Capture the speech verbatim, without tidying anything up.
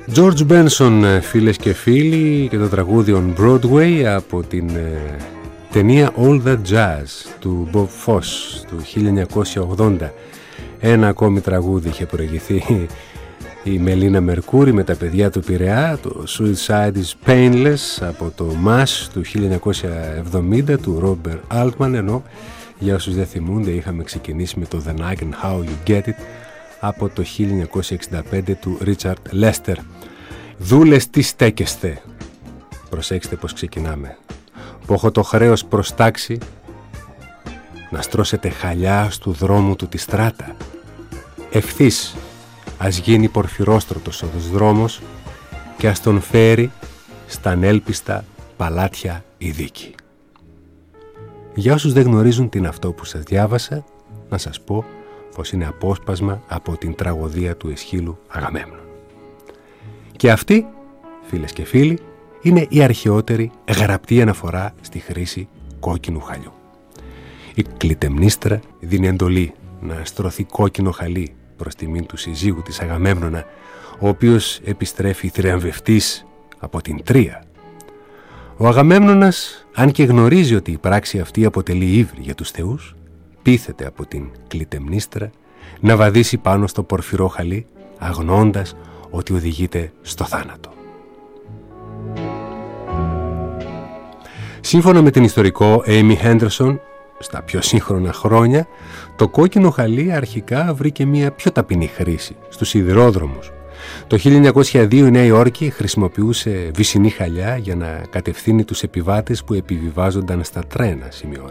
George Benson, φίλες και φίλοι, και το τραγούδι On Broadway από την ε, ταινία All That Jazz του Bob Fosse του χίλια εννιακόσια ογδόντα. Ένα ακόμη τραγούδι είχε προηγηθεί, η Μελίνα Μερκούρη με τα παιδιά του Πειραιά, το Suicide is Painless από το Mash του χίλια εννιακόσια εβδομήντα του Robert Altman, ενώ για όσους δεν θυμούνται είχαμε ξεκινήσει με το The Night and How You Get It από το χίλια εννιακόσια εξήντα πέντε του Richard Lester. Δούλες τι στέκεστε. Προσέξτε πως ξεκινάμε. Που έχω το χρέος προς τάξη να στρώσετε χαλιά στου δρόμου του τη στράτα. Ευθύς ας γίνει πορφυρόστρωτος ο δρόμος και ας τον φέρει στα ανέλπιστα παλάτια η δίκη. Για όσους δεν γνωρίζουν τι είναι αυτό που σας διάβασα, να σας πω πως είναι απόσπασμα από την τραγωδία του Αισχύλου Αγαμέμνων. Και αυτή, φίλες και φίλοι, είναι η αρχαιότερη γραπτή αναφορά στη χρήση κόκκινου χαλιού. Η Κλιτεμνίστρα δίνει εντολή να στρωθεί κόκκινο χαλί προς τιμήν του συζύγου της Αγαμέμνονα, ο οποίος επιστρέφει θριαμβευτής από την Τρία. Ο Αγαμέμνονας, αν και γνωρίζει ότι η πράξη αυτή αποτελεί ύβρι για τους θεούς, πείθεται από την Κλιτεμνίστρα να βαδίσει πάνω στο πορφυρό χαλί, αγνοώντας ότι οδηγείται στο θάνατο. Σύμφωνα με την ιστορικό Amy Henderson, στα πιο σύγχρονα χρόνια, το κόκκινο χαλί αρχικά βρήκε μια πιο ταπεινή χρήση στους σιδηρόδρομους. Το χίλια εννιακόσια δύο η Νέα Υόρκη χρησιμοποιούσε βυσσινή χαλιά για να κατευθύνει τους επιβάτες που επιβιβάζονταν στα τρένα, σημειώνει.